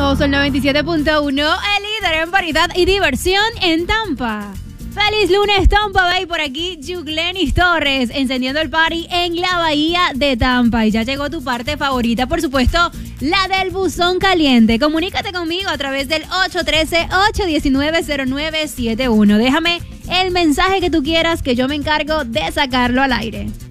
Sol 97.1, el líder en variedad y diversión en Tampa. ¡Feliz lunes, Tampa Bay! Por aquí, Yuglenis Torres, encendiendo el party en la bahía de Tampa. Y ya llegó tu parte favorita, por supuesto, la del buzón caliente. Comunícate conmigo a través del 813-819-0971. Déjame el mensaje que tú quieras, que yo me encargo de sacarlo al aire.